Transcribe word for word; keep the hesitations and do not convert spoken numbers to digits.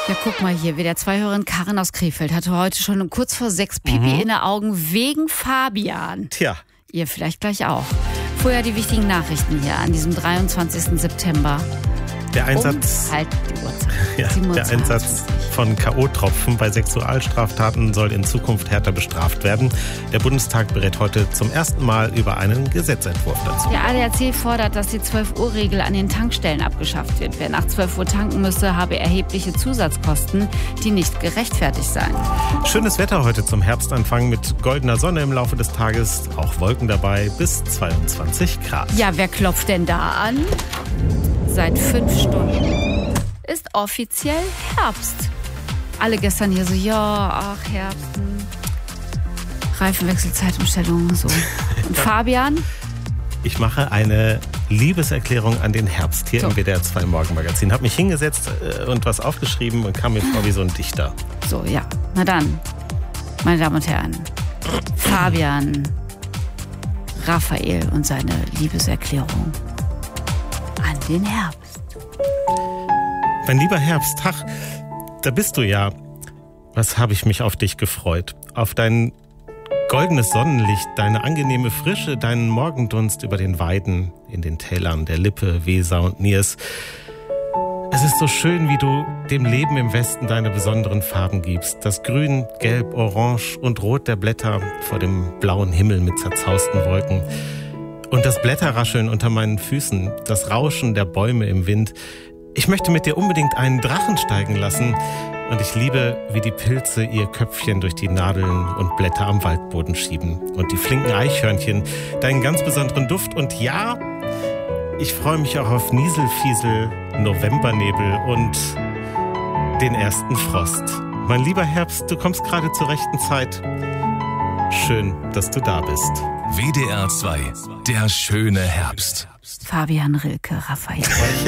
Ja, guck mal hier, wieder zwei Hörerin Karin aus Krefeld hatte heute schon um kurz vor sechs Pipi mhm. in den Augen wegen Fabian. Tja. Ihr vielleicht gleich auch. Vorher die wichtigen Nachrichten hier an diesem dreiundzwanzigsten September. Der Einsatz, um halt die Uhrzeit. Ja, der Einsatz von K O-Tropfen bei Sexualstraftaten soll in Zukunft härter bestraft werden. Der Bundestag berät heute zum ersten Mal über einen Gesetzentwurf dazu. Der A D A C fordert, dass die zwölf Uhr Regel an den Tankstellen abgeschafft wird. Wer nach zwölf Uhr tanken müsse, habe erhebliche Zusatzkosten, die nicht gerechtfertigt seien. Schönes Wetter heute zum Herbstanfang mit goldener Sonne im Laufe des Tages, auch Wolken dabei, bis zweiundzwanzig Grad. Ja, wer klopft denn da an? Seit fünf Stunden ist offiziell Herbst. Alle gestern hier so, ja, ach, Herbst. Hm. Reifenwechsel, Zeitumstellung, so. Und Fabian? Ich mache eine Liebeserklärung an den Herbst hier so. Im W D R zwei Morgenmagazin. Hab mich hingesetzt und was aufgeschrieben und kam mir vor wie so ein Dichter. So, ja. Na dann, meine Damen und Herren, Fabian Raphael und seine Liebeserklärung an den Herbst. Mein lieber Herbst, ach, da bist du ja. Was habe ich mich auf dich gefreut. Auf dein goldenes Sonnenlicht, deine angenehme Frische, deinen Morgendunst über den Weiden, in den Tälern der Lippe, Weser und Niers. Es ist so schön, wie du dem Leben im Westen deine besonderen Farben gibst. Das Grün, Gelb, Orange und Rot der Blätter vor dem blauen Himmel mit zerzausten Wolken. Und das Blätterrascheln unter meinen Füßen, das Rauschen der Bäume im Wind. Ich möchte mit dir unbedingt einen Drachen steigen lassen. Und ich liebe, wie die Pilze ihr Köpfchen durch die Nadeln und Blätter am Waldboden schieben. Und die flinken Eichhörnchen, deinen ganz besonderen Duft. Und ja, ich freue mich auch auf Nieselfiesel, Novembernebel und den ersten Frost. Mein lieber Herbst, du kommst gerade zur rechten Zeit. Schön, dass du da bist. W D R zwei, der schöne Herbst. Fabian Rilke, Raphael.